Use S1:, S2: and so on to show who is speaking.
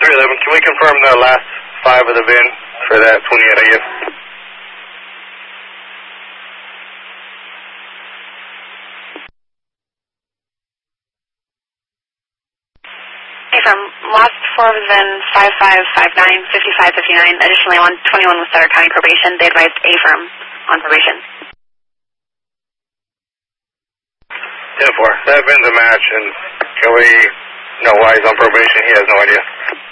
S1: 311, can we confirm the last 5 of the VIN for that 28 AF?
S2: From last 4 was then 5559, 5559. Additionally, on 21 was Sutter County probation. They advised A-firm on probation.
S1: 10-4. That VIN's a match, and can we know why he's on probation? He has no idea.